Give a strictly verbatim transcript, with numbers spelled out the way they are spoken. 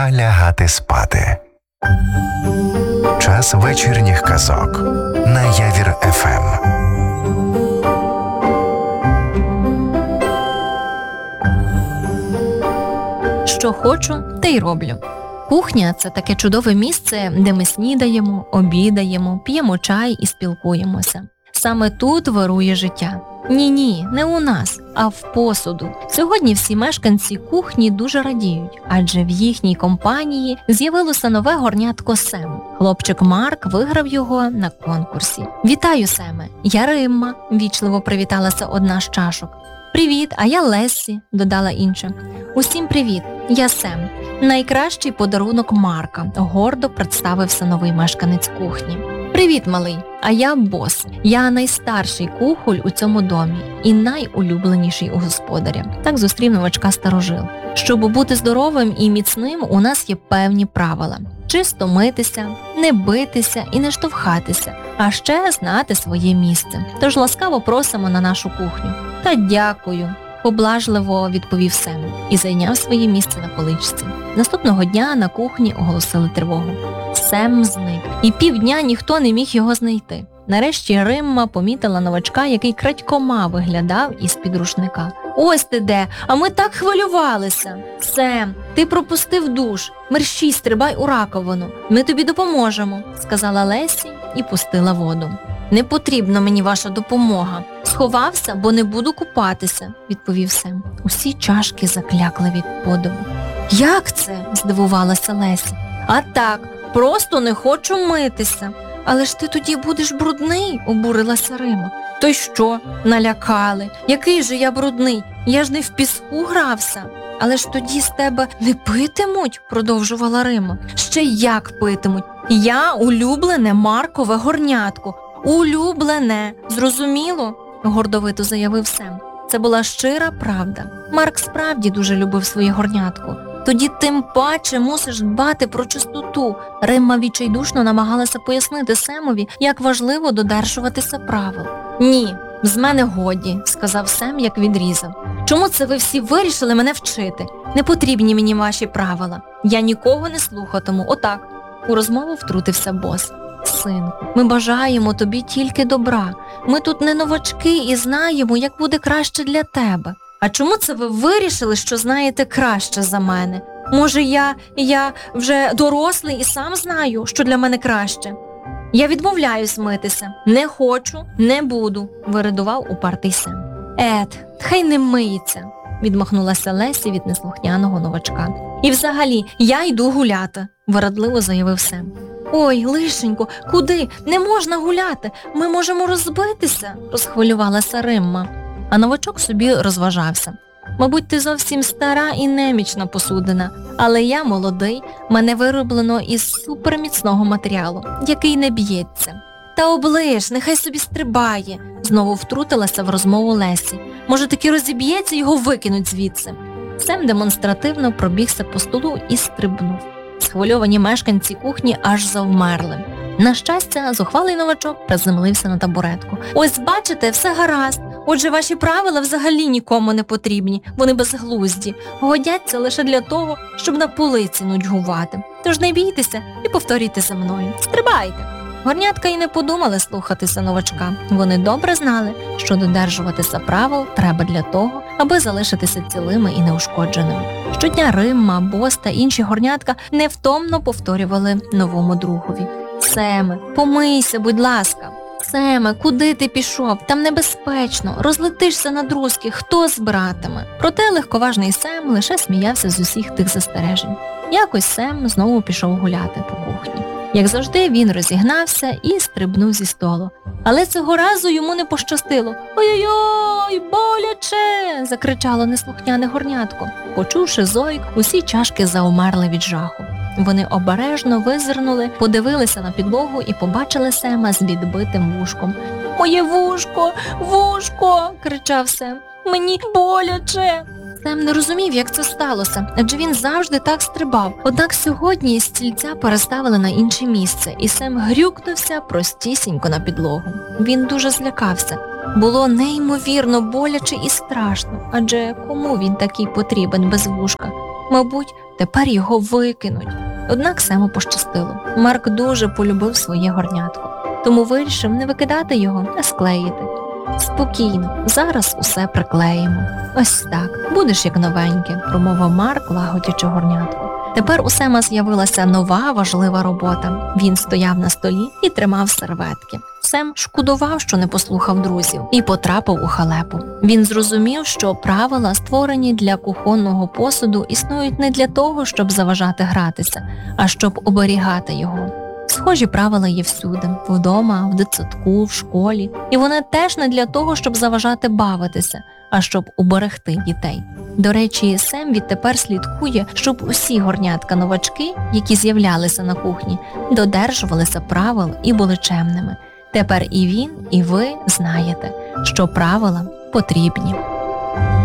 Пора лягати спати. Час вечірніх казок на Явір еф ем. Що хочу, те й роблю. Кухня – це таке чудове місце, де ми снідаємо, обідаємо, п'ємо чай і спілкуємося. Саме тут вирує життя. Ні-ні, не у нас, а в посуду. Сьогодні всі мешканці кухні дуже радіють, адже в їхній компанії з'явилося нове горнятко Сем. Хлопчик Марк виграв його на конкурсі. «Вітаю, Семе, я Римма», – вічливо привіталася одна з чашок. «Привіт, а я Лессі», – додала інша. «Усім привіт, я Сем. Найкращий подарунок Марка», – гордо представився новий мешканець кухні. «Привіт, малий, а я Бос. Я найстарший кухоль у цьому домі і найулюбленіший у господаря», – так зустрів новачка старожил. «Щоб бути здоровим і міцним, у нас є певні правила. Чисто митися, не битися і не штовхатися, а ще знати своє місце. Тож ласкаво просимо на нашу кухню». «Та дякую», – поблажливо відповів Сем і зайняв своє місце на поличці. Наступного дня на кухні оголосили тривогу. Сем зник, і півдня ніхто не міг його знайти. Нарешті Римма помітила новачка, який крадькома виглядав із-під рушника. «Ось ти де, а ми так хвилювалися!» «Сем, ти пропустив душ, мерщій стрибай у раковину, ми тобі допоможемо», – сказала Лесі і пустила воду. «Не потрібна мені ваша допомога. Сховався, бо не буду купатися», – відповів Сем. Усі чашки заклякли від подиву. «Як це?» – здивувалася Лесі. «А так, просто не хочу митися». «Але ж ти тоді будеш брудний», – обурилася Рима. «То й що? Налякали. Який же я брудний? Я ж не в піску грався». «Але ж тоді з тебе не питимуть», – продовжувала Рима. «Ще як питимуть. Я улюблене Маркове горнятко. Улюблене. Зрозуміло?» – гордовито заявив Сем. Це була щира правда. Марк справді дуже любив своє горнятко. «Тоді тим паче мусиш дбати про чистоту». Римма відчайдушно намагалася пояснити Семові, як важливо додержуватися правил. «Ні, з мене годі», – сказав Сем, як відрізав. «Чому це ви всі вирішили мене вчити? Не потрібні мені ваші правила. Я нікого не слухатиму, отак». У розмову втрутився Бос. «Синку, ми бажаємо тобі тільки добра. Ми тут не новачки і знаємо, як буде краще для тебе». «А чому це ви вирішили, що знаєте краще за мене? Може, я, я вже дорослий і сам знаю, що для мене краще?» «Я відмовляюсь митися. Не хочу, не буду», – виридував упартий Сем. «Ет, хай не миється», – відмахнулася Лесі від неслухняного новачка. «І взагалі, я йду гуляти», – вирадливо заявив Сем. «Ой, лишенько, куди? Не можна гуляти. Ми можемо розбитися», – розхвилювалася Римма. А новачок собі розважався. «Мабуть, ти зовсім стара і немічна посудина, але я молодий, мене вироблено із суперміцного матеріалу, який не б'ється». «Та оближ, нехай собі стрибає», – знову втрутилася в розмову Лесі. «Може, таки розіб'ється, його викинуть звідси». Сем демонстративно пробігся по столу і стрибнув. Схвильовані мешканці кухні аж завмерли. На щастя, зухвалий новачок приземлився на табуретку. «Ось бачите, все гаразд. Отже, ваші правила взагалі нікому не потрібні. Вони безглузді. Годяться лише для того, щоб на полиці нудьгувати. Тож не бійтеся і повторюйте за мною. Стрибайте!» Горнятка й не подумали слухатися новачка. Вони добре знали, що додержуватися правил треба для того, аби залишитися цілими і неушкодженими. Щодня Римма, Бос та інші горнятка невтомно повторювали новому другові. «Семе, помийся, будь ласка». «Семе, куди ти пішов? Там небезпечно. Розлетишся на друзки. Хто збиратиме?» Проте легковажний Сем лише сміявся з усіх тих застережень. Якось Сем знову пішов гуляти по кухні. Як завжди, він розігнався і стрибнув зі столу. Але цього разу йому не пощастило. «Ой-ой-ой, боляче!» – закричало неслухняне горнятко. Почувши зойк, усі чашки заумерли від жаху. Вони обережно визирнули, подивилися на підлогу і побачили Сема з відбитим вушком. «Моє вушко! Вушко!» – кричав Сем. «Мені боляче!» Сем не розумів, як це сталося, адже він завжди так стрибав. Однак сьогодні стільця переставили на інше місце, і Сем грюкнувся простісінько на підлогу. Він дуже злякався. Було неймовірно боляче і страшно, адже кому він такий потрібен без вушка? Мабуть, Тепер його викинуть. Однак Сему пощастило. Марк дуже полюбив своє горнятко, тому вирішив не викидати його, а склеїти. Спокійно, зараз усе приклеїмо. Ось так, будеш як новеньке, промовив Марк, лагодячи горнятко. Тепер у Сема з'явилася нова важлива робота. Він стояв на столі і тримав серветки. Сем шкодував, що не послухав друзів, і потрапив у халепу. Він зрозумів, що правила, створені для кухонного посуду, існують не для того, щоб заважати гратися, а щоб оберігати його. Схожі правила є всюди – вдома, в дитсадку, в школі. І вони теж не для того, щоб заважати бавитися, а щоб уберегти дітей. До речі, Сем відтепер слідкує, щоб усі горнятка-новачки, які з'являлися на кухні, додержувалися правил і були чемними. Тепер і він, і ви знаєте, що правила потрібні.